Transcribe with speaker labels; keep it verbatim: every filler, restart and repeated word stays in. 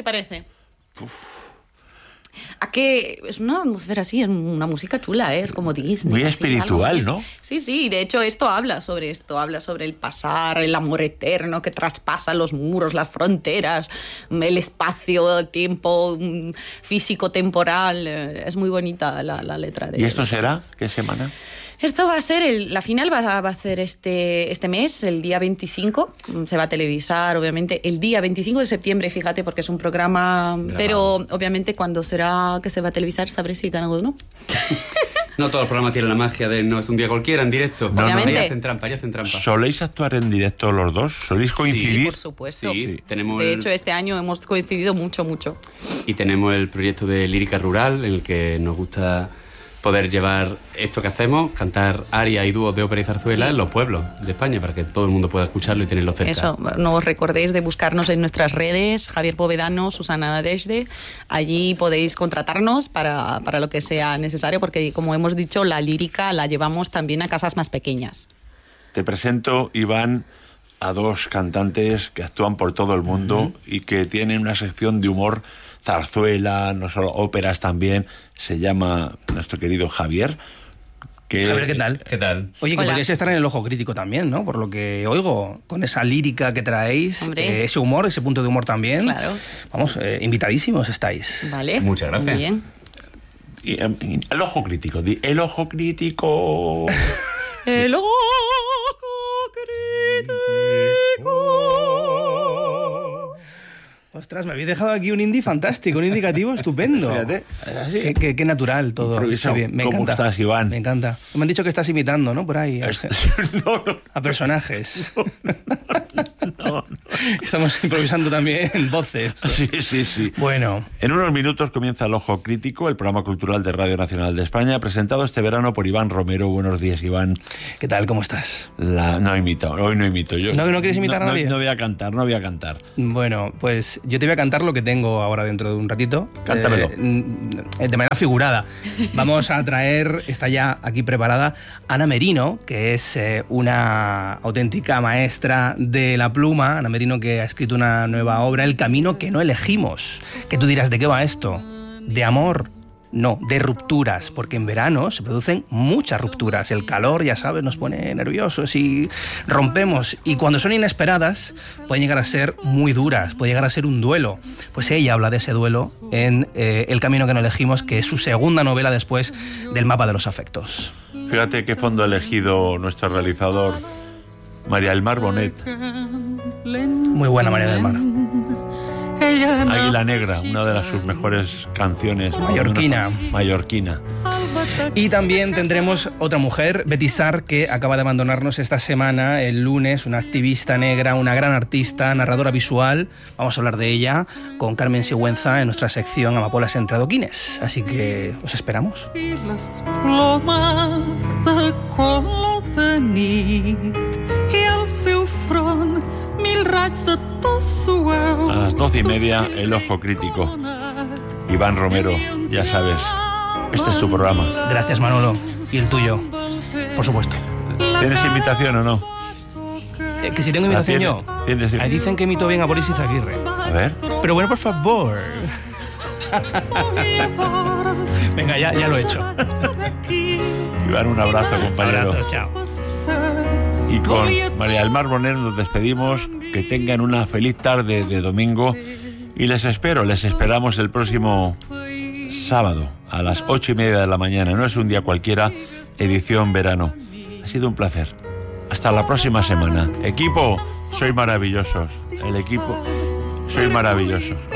Speaker 1: parece? Uf. A que es una atmósfera así, es una música chula, ¿eh? Es como Disney.
Speaker 2: Muy
Speaker 1: así,
Speaker 2: espiritual,
Speaker 1: algo,
Speaker 2: ¿no?
Speaker 1: Sí, sí, de hecho esto habla sobre esto, habla sobre el pasar, el amor eterno que traspasa los muros, las fronteras, el espacio, el tiempo físico, temporal. Es muy bonita la, la letra de...
Speaker 2: ¿Y esto será? ¿Qué semana?
Speaker 1: Esto va a ser, el, la final va a, va a ser este, este mes, el día veinticinco, se va a televisar obviamente el día veinticinco de septiembre, fíjate, porque es un programa, grabado. Pero obviamente cuando será que se va a televisar sabré si gana o no.
Speaker 3: No todos los programas tienen la magia de no es un día cualquiera en directo.
Speaker 2: No,
Speaker 1: obviamente.
Speaker 3: Ahí hacen trampa, ahí hacen trampa.
Speaker 2: ¿Soléis actuar en directo los dos? ¿Soléis coincidir?
Speaker 1: Sí, por supuesto.
Speaker 3: Sí, sí. Tenemos
Speaker 1: de
Speaker 3: el...
Speaker 1: hecho, este año hemos coincidido mucho, mucho.
Speaker 3: Y tenemos el proyecto de lírica rural, en el que nos gusta poder llevar esto que hacemos, cantar arias y dúos de ópera y zarzuela, sí, en los pueblos de España, para que todo el mundo pueda escucharlo y tenerlo cerca.
Speaker 1: Eso, no os recordéis de buscarnos en nuestras redes, Javier Povedano, Susana Nadezhde, allí podéis contratarnos para, para lo que sea necesario, porque como hemos dicho, la lírica la llevamos también a casas más pequeñas.
Speaker 2: Te presento, Iván, a dos cantantes que actúan por todo el mundo uh-huh. y que tienen una sección de humor, zarzuela, no solo óperas también. Se llama nuestro querido Javier. Que...
Speaker 4: Javier, ¿qué tal?
Speaker 3: ¿Qué tal?
Speaker 4: Oye, que podríais estar en el Ojo Crítico también, ¿no? Por lo que oigo, con esa lírica que traéis, eh, ese humor, ese punto de humor también.
Speaker 1: Claro.
Speaker 4: Vamos, eh, invitadísimos estáis.
Speaker 1: Vale.
Speaker 3: Muchas gracias.
Speaker 1: Muy bien.
Speaker 2: Y, um, el Ojo Crítico, di, el Ojo Crítico.
Speaker 1: El Ojo Crítico.
Speaker 4: Ostras, me habéis dejado aquí un indie fantástico, un indicativo estupendo.
Speaker 2: Fíjate, así.
Speaker 4: Qué, qué, qué natural todo.
Speaker 2: Improvisado.
Speaker 4: Bien. Me
Speaker 2: ¿Cómo
Speaker 4: encanta.
Speaker 2: estás, Iván?
Speaker 4: Me encanta. Me han dicho que estás imitando, ¿no? Por ahí. A,
Speaker 2: no, no.
Speaker 4: a personajes.
Speaker 2: No, no, no.
Speaker 4: Estamos improvisando también voces.
Speaker 2: Sí, sí, sí.
Speaker 4: Bueno.
Speaker 2: En unos minutos comienza El Ojo Crítico, el programa cultural de Radio Nacional de España, presentado este verano por Iván Romero. Buenos días, Iván.
Speaker 4: ¿Qué tal? ¿Cómo estás?
Speaker 2: La... No imito, hoy no imito. Yo...
Speaker 4: ¿No, ¿No quieres imitar
Speaker 2: no,
Speaker 4: a nadie?
Speaker 2: No, no voy a cantar, no voy a cantar.
Speaker 4: Bueno, pues yo te voy a cantar lo que tengo ahora dentro de un ratito.
Speaker 2: Cántamelo.
Speaker 4: Eh, de manera figurada. Vamos a traer, está ya aquí preparada, Ana Merino, que es eh, una auténtica maestra de la pluma. Ana Merino, que ha escrito una nueva obra, El camino que no elegimos. Que tú dirás, ¿de qué va esto? ¿De amor? No, de rupturas, porque en verano se producen muchas rupturas. El calor, ya sabes, nos pone nerviosos y rompemos. Y cuando son inesperadas, pueden llegar a ser muy duras, puede llegar a ser un duelo. Pues ella habla de ese duelo en eh, El camino que no elegimos, que es su segunda novela después del Mapa de los afectos.
Speaker 2: Fíjate qué fondo ha elegido nuestro realizador, María del Mar Bonet.
Speaker 4: Muy buena María del Mar.
Speaker 2: Águila Negra, una de las sus mejores canciones.
Speaker 4: Mallorquina.
Speaker 2: Mallorquina.
Speaker 4: Y también tendremos otra mujer, Betty Sar, que acaba de abandonarnos esta semana, el lunes, una activista negra, una gran artista, narradora visual. Vamos a hablar de ella con Carmen Sigüenza en nuestra sección Amapolas entre adoquines. Así que os esperamos.
Speaker 5: I les plomes de color de nit i el seu front mil raigs de to suau.
Speaker 2: A las doce y media, El Ojo Crítico. Iván Romero, ya sabes, este es tu programa.
Speaker 4: Gracias, Manolo. Y el tuyo, por supuesto.
Speaker 2: ¿Tienes invitación o no?
Speaker 4: Eh, que si tengo invitación
Speaker 2: ¿Tiene?
Speaker 4: yo.
Speaker 2: ¿Tienes?
Speaker 4: Ahí dicen que imito bien a Boris Izaguirre.
Speaker 2: A ver.
Speaker 4: Pero bueno, por favor. Venga, ya, ya lo he hecho.
Speaker 2: Iván, un abrazo, compañero.
Speaker 4: Abrazos, chao.
Speaker 2: Y con María del Mar Bonet nos despedimos. Que tengan una feliz tarde de domingo. Y les espero, les esperamos el próximo sábado a las ocho y media de la mañana. No es un día cualquiera, edición verano. Ha sido un placer. Hasta la próxima semana. Equipo, sois maravillosos. El equipo, sois maravillosos.